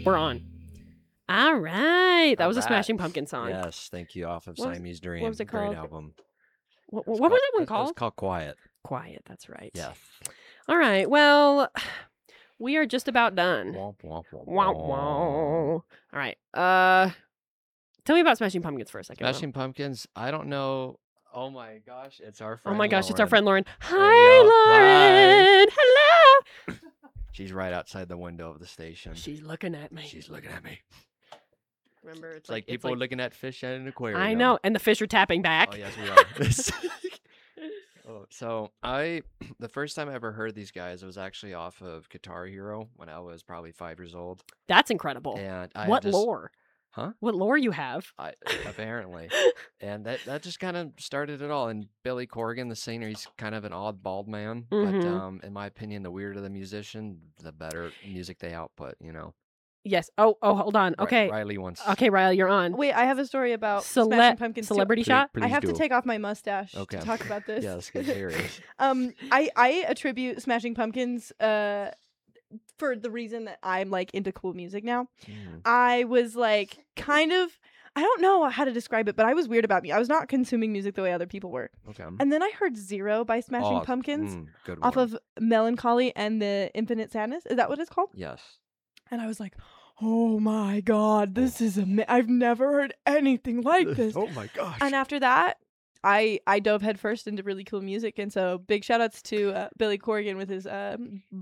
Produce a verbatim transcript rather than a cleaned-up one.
We're on. All right. That All was a right. Smashing Pumpkins song. Yes, thank you. Off of What was- Siamese Dream. what was it Great called? album. What, It's what called- was that one it- It called? was called Quiet. Quiet. That's right. Yeah. All right. Well, we are just about done. Womp, womp, womp, Wow, womp. wow. All right. Uh, tell me about Smashing Pumpkins for a second. Will. Smashing Pumpkins. I don't know. Oh my gosh, it's our Oh friend. my gosh, it's our Lauren. friend Lauren. you Hi, go. Lauren. Hello. She's right outside the window of the station. She's looking at me. She's looking at me. Remember, it's, It's like, like, it's people like looking at fish at an aquarium. I know, and the fish are tapping back. Oh yes, we are. Oh, so I, the first time I ever heard these guys, it was actually off of Guitar Hero when I was probably five years old. That's incredible. And I What just, lore? Huh? What lore you have? I, apparently. And that, that just kind of started it all. And Billy Corgan, the singer, he's kind of an odd bald man. But Mhm. um, in my opinion, the weirder the musician, the better music they output, you know? Yes. Oh, oh, hold on. Ri- Okay. Riley wants. Okay, Riley, you're on. Wait, I have a story about Cele- Smashing Pumpkins. too. celebrity Please- shot. I please have to do. take off my mustache Okay. to talk about this. Yeah, let's get serious. um, I I attribute Smashing Pumpkins uh for the reason that I'm like into cool music now. Mm. I was like kind of I don't know how to describe it, but I was weird about me. I was not consuming music the way other people were. Okay. And then I heard Zero by Smashing Oh, Pumpkins mm, good off one. of Melancholy and the Infinite Sadness. Is that what it's called? Yes. And I was like, "Oh my god, this is ama- I've never heard anything like this." Oh my gosh. And after that, I I dove headfirst into really cool music, and so big shout outs to uh, Billy Corgan with his um,